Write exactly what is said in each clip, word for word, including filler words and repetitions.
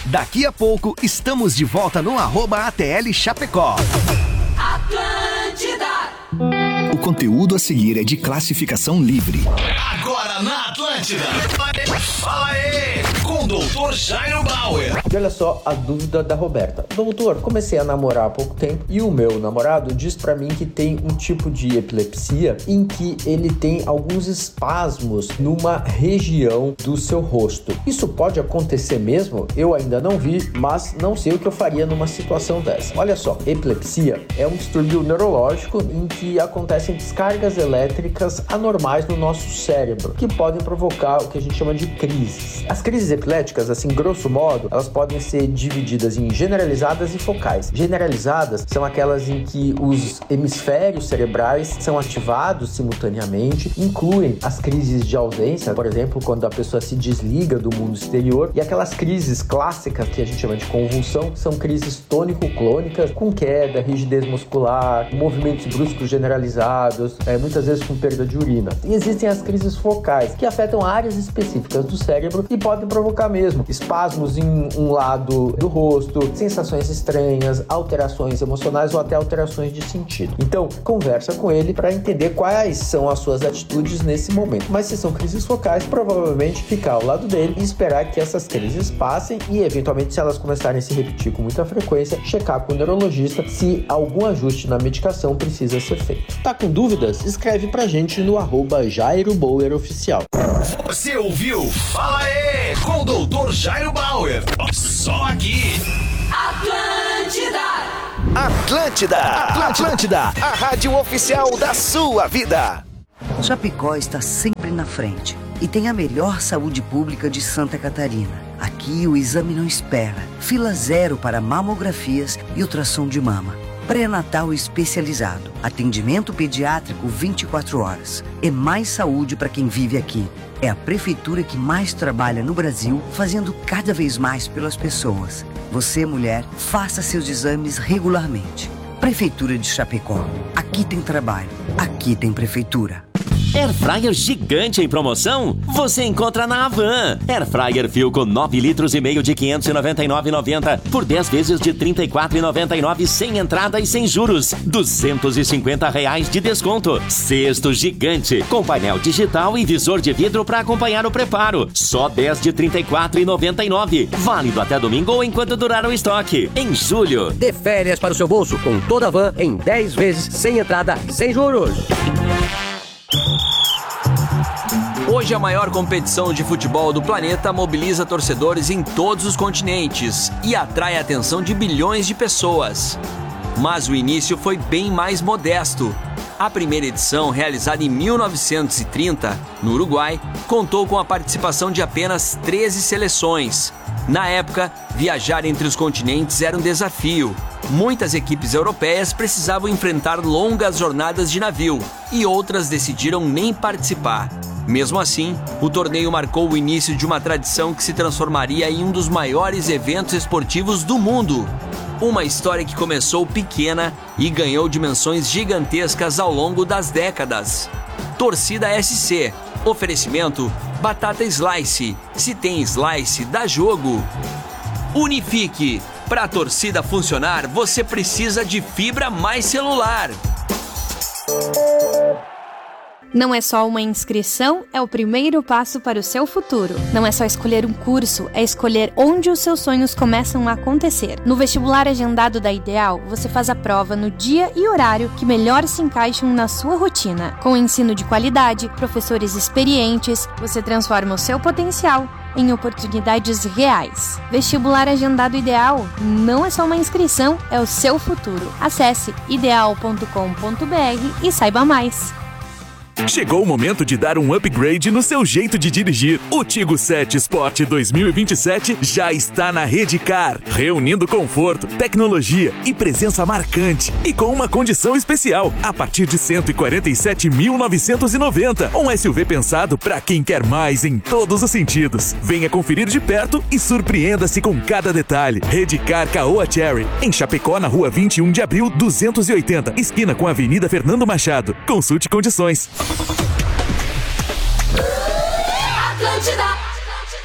Daqui a pouco estamos de volta no arroba A T L Chapecó. Atlântida. O conteúdo a seguir é de classificação livre. Agora na Atlântida. Fala aí, com o doutor Jairo Bauer. E olha só a dúvida da Roberta. Doutor, comecei a namorar há pouco tempo e o meu namorado diz pra mim que tem um tipo de epilepsia em que ele tem alguns espasmos numa região do seu rosto. Isso pode acontecer mesmo? Eu ainda não vi, mas não sei o que eu faria numa situação dessa. Olha só, epilepsia é um distúrbio neurológico em que acontecem descargas elétricas anormais no nosso cérebro, que podem provocar o que a gente chama de crises. As crises epiléticas, assim, grosso modo, elas podem ser divididas em generalizadas e focais. Generalizadas são aquelas em que os hemisférios cerebrais são ativados simultaneamente, incluem as crises de ausência, por exemplo, quando a pessoa se desliga do mundo exterior, e aquelas crises clássicas que a gente chama de convulsão, são crises tônico-clônicas, com queda, rigidez muscular, movimentos bruscos generalizados, é, muitas vezes com perda de urina. E existem as crises focais, que afetam áreas específicas do cérebro e podem provocar mesmo espasmos em um lado do rosto, sensações estranhas, alterações emocionais ou até alterações de sentido. Então, conversa com ele para entender quais são as suas atitudes nesse momento. Mas se são crises focais, provavelmente ficar ao lado dele e esperar que essas crises passem e, eventualmente, se elas começarem a se repetir com muita frequência, checar com o neurologista se algum ajuste na medicação precisa ser feito. Tá com dúvidas? Escreve pra gente no arroba Jairo Bauer Oficial. Você ouviu? Fala aí, com o doutor Jairo Bauer. Só aqui. Atlântida. Atlântida, Atlântida, a rádio oficial da sua vida. Chapecó está sempre na frente e tem a melhor saúde pública de Santa Catarina. Aqui o exame não espera. Fila zero para mamografias e ultrassom de mama. Pré-natal especializado. Atendimento pediátrico vinte e quatro horas. É mais saúde para quem vive aqui. É a prefeitura que mais trabalha no Brasil, fazendo cada vez mais pelas pessoas. Você, mulher, faça seus exames regularmente. Prefeitura de Chapecó. Aqui tem trabalho. Aqui tem prefeitura. Airfryer gigante em promoção? Você encontra na Havan. Airfryer Philco nove litros e meio de quinhentos e noventa e nove reais e noventa centavos por dez vezes de trinta e quatro reais e noventa e nove centavos sem entrada e sem juros. duzentos e cinquenta reais de desconto. Cesto gigante com painel digital e visor de vidro para acompanhar o preparo. Só dez de trinta e quatro reais e noventa e nove centavos. Válido até domingo ou enquanto durar o estoque. Em julho. Dê férias para o seu bolso com toda a Van em dez vezes sem entrada e sem juros. Hoje a maior competição de futebol do planeta mobiliza torcedores em todos os continentes e atrai a atenção de bilhões de pessoas. Mas o início foi bem mais modesto. A primeira edição, realizada em mil novecentos e trinta, no Uruguai, contou com a participação de apenas treze seleções. Na época, viajar entre os continentes era um desafio. Muitas equipes europeias precisavam enfrentar longas jornadas de navio e outras decidiram nem participar. Mesmo assim, o torneio marcou o início de uma tradição que se transformaria em um dos maiores eventos esportivos do mundo. Uma história que começou pequena e ganhou dimensões gigantescas ao longo das décadas. Torcida S C. Oferecimento Batata Slice. Se tem Slice, dá jogo. Unifique. Para a torcida funcionar, você precisa de fibra mais celular. Não é só uma inscrição, é o primeiro passo para o seu futuro. Não é só escolher um curso, é escolher onde os seus sonhos começam a acontecer. No vestibular agendado da Ideal, você faz a prova no dia e horário que melhor se encaixam na sua rotina. Com ensino de qualidade, professores experientes, você transforma o seu potencial em oportunidades reais. Vestibular agendado Ideal não é só uma inscrição, é o seu futuro. Acesse ideal ponto com ponto b r e saiba mais. Chegou o momento de dar um upgrade no seu jeito de dirigir. O Tiggo sete Sport dois mil e vinte e sete já está na Redcar, reunindo conforto, tecnologia e presença marcante. E com uma condição especial, a partir de cento e quarenta e sete mil novecentos e noventa reais. Um S U V pensado para quem quer mais em todos os sentidos. Venha conferir de perto e surpreenda-se com cada detalhe. Redcar Caoa Cherry, em Chapecó, na rua vinte e um de abril, duzentos e oitenta, esquina com a Avenida Fernando Machado. Consulte condições. Atlântida.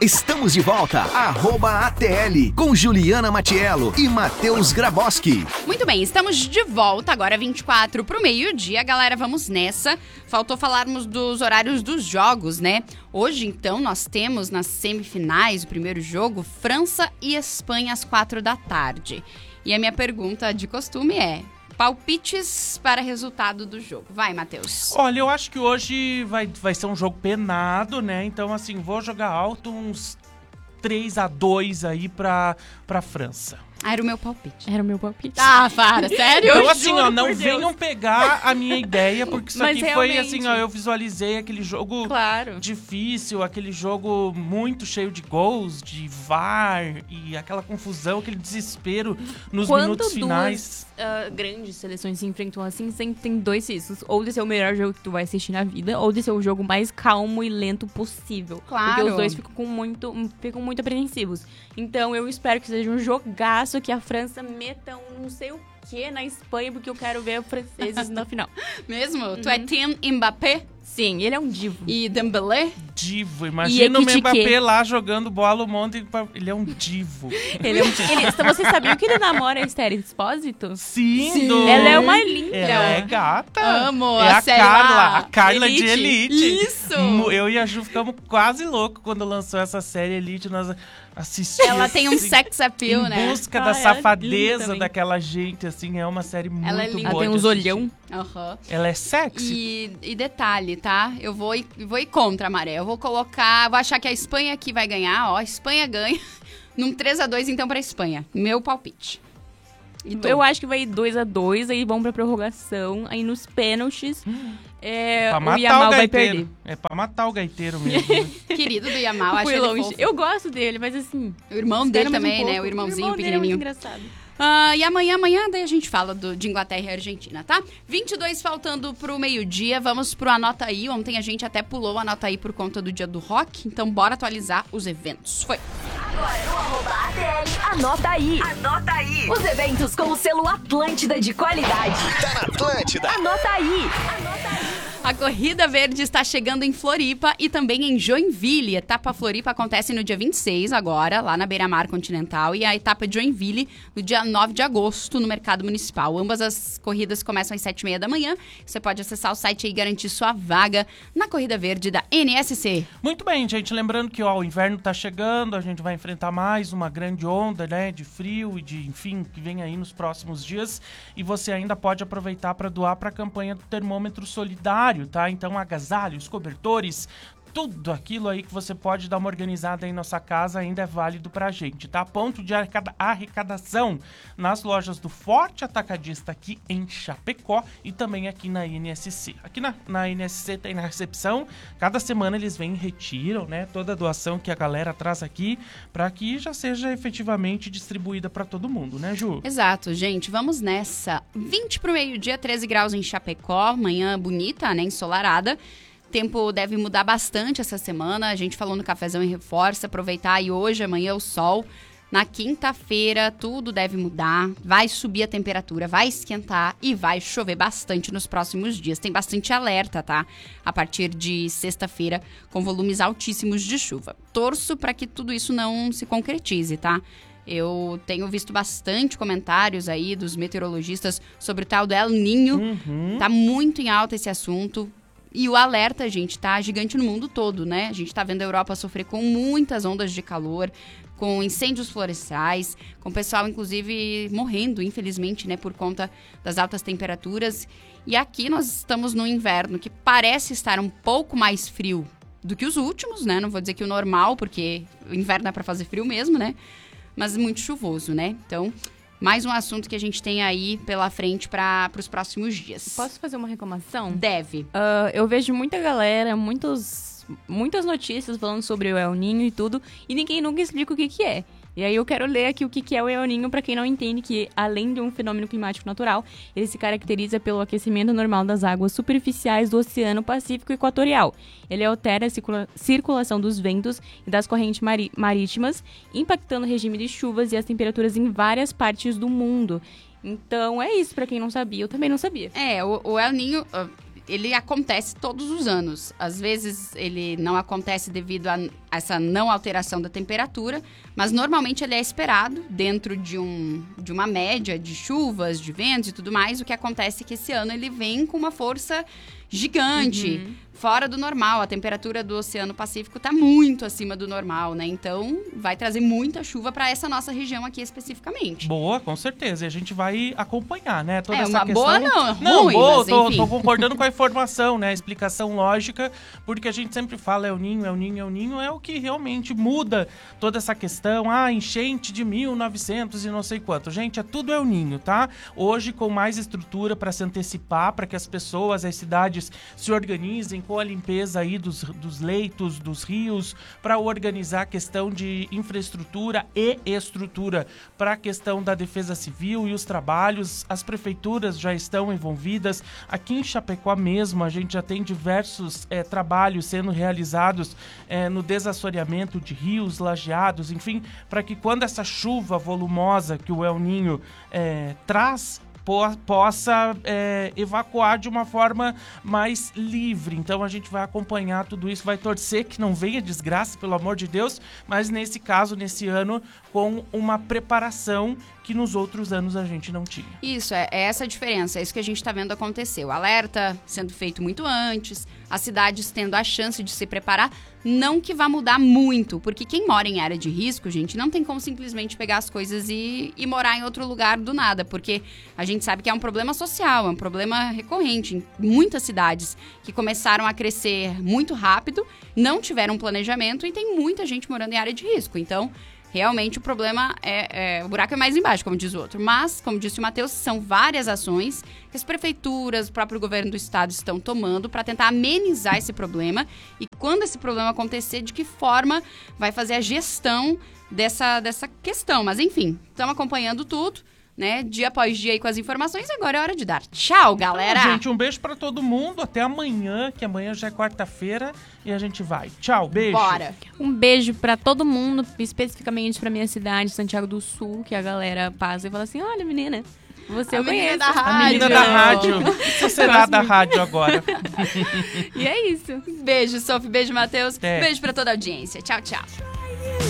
Estamos de volta, arroba A T L, com Juliana Matiello e Matheus Graboski. Muito bem, estamos de volta, agora vinte e quatro pro meio-dia. Galera, vamos nessa. Faltou falarmos dos horários dos jogos, né? Hoje, então, nós temos nas semifinais, o primeiro jogo, França e Espanha às quatro da tarde. E a minha pergunta de costume é... palpites para resultado do jogo. Vai, Matheus. Olha, eu acho que hoje vai, vai ser um jogo penado, né? Então, assim, vou jogar alto uns três a dois aí pra, pra França. Ah, era o meu palpite. Era o meu palpite. Ah, para, sério? Então, assim, ó, não venham pegar a minha ideia, porque isso Mas aqui realmente... foi, assim, ó, eu visualizei aquele jogo claro. difícil, aquele jogo muito cheio de gols, de V A R e aquela confusão, aquele desespero nos Quando minutos finais. Duas, uh, grandes seleções se enfrentam assim, sempre tem dois riscos. Ou de ser o melhor jogo que tu vai assistir na vida, ou de ser o jogo mais calmo e lento possível. Claro. Porque os dois ficam, com muito, ficam muito apreensivos. Então, eu espero que seja um jogaço, que a França meta um não sei o que na Espanha, porque eu quero ver os franceses na final. Mesmo? Uhum. Tu é Team Mbappé? Sim, ele é um divo. E Dembélé? Divo, imagina o Mbappé lá jogando bola um monte, ele é um divo. Ele é um ele, Você sabia que ele namora a Esther Expósito? Sim, Sim. Do... Ela é uma linda. Ela é gata. Amo é a, a série Carla, lá. a Carla Elite. de Elite. Isso! Eu e a Ju ficamos quase loucos quando lançou essa série Elite, nós assistimos. Ela tem um assim, sex appeal, em né? busca Ah, da ela é safadeza linda daquela gente, assim, é uma série muito Ela é linda. boa. Ela tem uns olhão. Uhum. Ela é sexy. E, e detalhe, tá? Eu vou ir, vou ir contra a maré. Eu vou colocar... Vou achar que a Espanha aqui vai ganhar. Ó, a Espanha ganha. Num três a dois, então, pra Espanha. Meu palpite. E tu? Eu acho que vai ir dois a dois, aí vão pra prorrogação. Aí nos pênaltis, hum. é, pra o matar Yamal o vai gaiteiro. perder. É pra matar o gaiteiro mesmo. Né? Querido do Yamal, acho Fui ele longe. fofo. Eu gosto dele, mas assim... O irmão dele mais um também, né? pouco. O irmãozinho o irmão pequenininho. Dele é muito engraçado. Uh, e amanhã, amanhã, daí a gente fala do, de Inglaterra e Argentina, tá? vinte e dois faltando pro meio-dia, vamos pro Anota Aí. Ontem a gente até pulou o Anota Aí por conta do dia do rock, então bora atualizar os eventos. Foi. Agora no arroba A T L, anota aí. Anota aí. Os eventos com o selo Atlântida de qualidade. Tá na Atlântida. Anota aí. Anota aí. A Corrida Verde está chegando em Floripa e também em Joinville. A etapa Floripa acontece no dia vinte e seis agora, lá na Beira-Mar Continental, e a etapa de Joinville no dia nove de agosto, no Mercado Municipal. Ambas as corridas começam às sete e meia da manhã. Você pode acessar o site e garantir sua vaga na Corrida Verde da N S C. Muito bem, gente. Lembrando que ó, o inverno tá chegando, a gente vai enfrentar mais uma grande onda, né, de frio e de, enfim, que vem aí nos próximos dias. E você ainda pode aproveitar para doar para a campanha do termômetro solidário. Tá? Então, agasalhos, cobertores, tudo aquilo aí que você pode dar uma organizada aí na sua casa ainda é válido pra gente, tá? Ponto de arrecadação nas lojas do Forte Atacadista aqui em Chapecó e também aqui na N S C. Aqui na, na N S C tem na recepção, cada semana eles vêm e retiram, né, toda a doação que a galera traz aqui para que já seja efetivamente distribuída para todo mundo, né, Ju? Exato, gente, vamos nessa. vinte pro meio-dia, treze graus em Chapecó, manhã bonita, né, ensolarada. Tempo deve mudar bastante essa semana, a gente falou no Cafezão e reforça, aproveitar aí hoje, amanhã o sol. Na quinta-feira tudo deve mudar, vai subir a temperatura, vai esquentar e vai chover bastante nos próximos dias. Tem bastante alerta, tá? A partir de sexta-feira, com volumes altíssimos de chuva. Torço para que tudo isso não se concretize, tá? Eu tenho visto bastante comentários aí dos meteorologistas sobre o tal do El Niño. Uhum. Tá muito em alta esse assunto. E o alerta, gente, tá gigante no mundo todo, né? A gente tá vendo a Europa sofrer com muitas ondas de calor, com incêndios florestais, com o pessoal, inclusive, morrendo, infelizmente, né? Por conta das altas temperaturas. E aqui nós estamos no inverno, que parece estar um pouco mais frio do que os últimos, né? Não vou dizer que o normal, porque o inverno é pra fazer frio mesmo, né? Mas muito chuvoso, né? Então... mais um assunto que a gente tem aí pela frente para os próximos dias. Posso fazer uma reclamação? Deve. Uh, eu vejo muita galera, muitos, muitas notícias falando sobre o El Niño e tudo, e ninguém nunca explica o que, que é. E aí eu quero ler aqui o que, que é o El Niño para quem não entende que, além de um fenômeno climático natural, ele se caracteriza pelo aquecimento normal das águas superficiais do Oceano Pacífico Equatorial. Ele altera a circula- circulação dos ventos e das correntes mari- marítimas, impactando o regime de chuvas e as temperaturas em várias partes do mundo. Então é isso, para quem não sabia. Eu também não sabia. É, o, o El Niño... Uh... ele acontece todos os anos. Às vezes ele não acontece devido a essa não alteração da temperatura, mas normalmente ele é esperado dentro de, um, de uma média de chuvas, de ventos e tudo mais. O que acontece é que esse ano ele vem com uma força gigante, uhum. fora do normal. A temperatura do Oceano Pacífico está muito acima do normal, né? Então, vai trazer muita chuva para essa nossa região aqui especificamente. Boa, com certeza. E a gente vai acompanhar, né? Toda é, essa uma questão... boa não, não ruim, boa, mas, tô, enfim. tô concordando com a informação, né? A explicação lógica, porque a gente sempre fala é o Ninho, é o Ninho, é o Ninho, é o que realmente muda toda essa questão. Ah, enchente de mil e novecentos e não sei quanto. Gente, é tudo é o Ninho, tá? Hoje, com mais estrutura para se antecipar, para que as pessoas, as cidades se organizem com a limpeza aí dos, dos leitos, dos rios, para organizar a questão de infraestrutura e estrutura para a questão da defesa civil e os trabalhos. As prefeituras já estão envolvidas. Aqui em Chapecó mesmo, a gente já tem diversos é, trabalhos sendo realizados é, no desassoreamento de rios, lajeados, enfim, para que quando essa chuva volumosa que o El Niño é, traz, Po- possa é, evacuar de uma forma mais livre. Então a gente vai acompanhar tudo isso, vai torcer que não venha desgraça, pelo amor de Deus, mas nesse caso, nesse ano, com uma preparação que nos outros anos a gente não tinha. Isso, é, é essa a diferença, é isso que a gente está vendo acontecer. O alerta sendo feito muito antes, as cidades tendo a chance de se preparar, não que vá mudar muito, porque quem mora em área de risco, gente, não tem como simplesmente pegar as coisas e, e morar em outro lugar do nada, porque a gente sabe que é um problema social, é um problema recorrente em muitas cidades que começaram a crescer muito rápido, não tiveram planejamento e tem muita gente morando em área de risco. Então, realmente o problema é, é... o buraco é mais embaixo, como diz o outro. Mas, como disse o Matheus, são várias ações que as prefeituras, o próprio governo do estado estão tomando para tentar amenizar esse problema. E quando esse problema acontecer, de que forma vai fazer a gestão dessa, dessa questão. Mas, enfim, estamos acompanhando tudo, né? Dia após dia aí com as informações. Agora é hora de dar tchau, galera! Então, gente, um beijo para todo mundo. Até amanhã, que amanhã já é quarta-feira e a gente vai. Tchau, beijo. Bora! Um beijo pra todo mundo, especificamente pra minha cidade, Santiago do Sul, que a galera passa e fala assim, olha, menina, você a eu menina conheço. da rádio. A menina da rádio. Sociedade da rádio agora. E é isso. Beijo, Sophie. Beijo, Matheus. É. Beijo pra toda a audiência. Tchau, tchau.